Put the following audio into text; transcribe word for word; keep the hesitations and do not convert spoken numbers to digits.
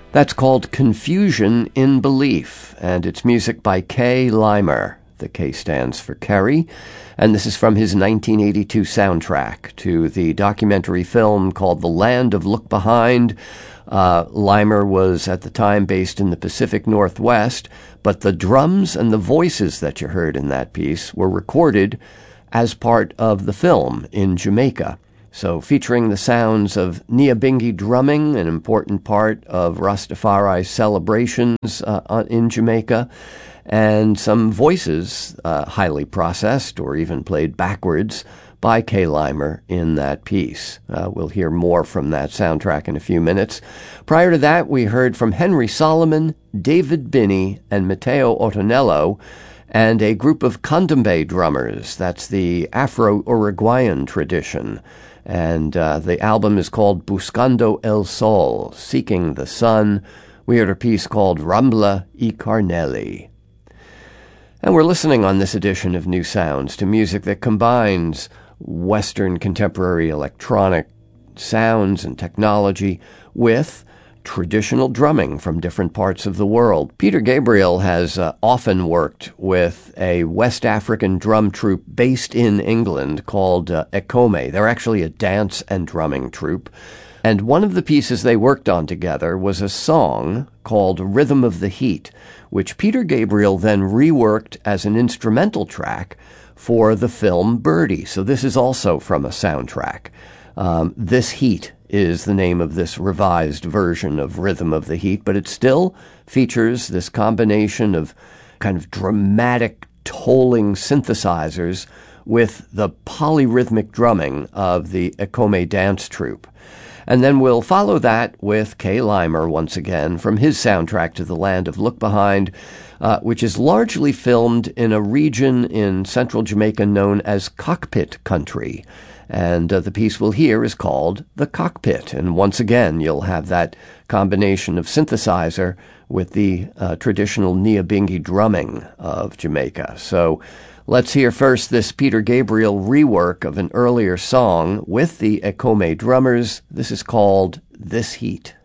That's called Confusion in Belief, and it's music by Kay Limer. The K stands for Kerry, and this is from his nineteen eighty-two soundtrack to the documentary film called The Land of Look Behind. Uh, Limer was at the time based in the Pacific Northwest, but the drums and the voices that you heard in that piece were recorded as part of the film in Jamaica. So featuring the sounds of Nyabinghi drumming, an important part of Rastafari's celebrations uh, in Jamaica, and some voices uh, highly processed or even played backwards by Kay Limer in that piece. Uh, we'll hear more from that soundtrack in a few minutes. Prior to that, we heard from Henry Solomon, David Binney, and Matteo Otonello, and a group of Candombe drummers. That's the Afro-Uruguayan tradition. And uh, the album is called Buscando el Sol, Seeking the Sun. We heard a piece called Rambla y Carnelli. And we're listening on this edition of New Sounds to music that combines Western contemporary electronic sounds and technology with traditional drumming from different parts of the world. Peter Gabriel has uh, often worked with a West African drum troupe based in England called uh, Ekome. They're actually a dance and drumming troupe. And one of the pieces they worked on together was a song called Rhythm of the Heat, which Peter Gabriel then reworked as an instrumental track for the film Birdie. So this is also from a soundtrack. Um, This Heat is the name of this revised version of Rhythm of the Heat, but it still features this combination of kind of dramatic, tolling synthesizers with the polyrhythmic drumming of the Ekome dance troupe. And then we'll follow that with Kay Limer once again from his soundtrack to The Land of Look Behind, uh, which is largely filmed in a region in central Jamaica known as Cockpit Country. And uh, the piece we'll hear is called The Cockpit. And once again, you'll have that combination of synthesizer with the uh, traditional Nyabinghi drumming of Jamaica. So let's hear first this Peter Gabriel rework of an earlier song with the Ekome drummers. This is called This Heat.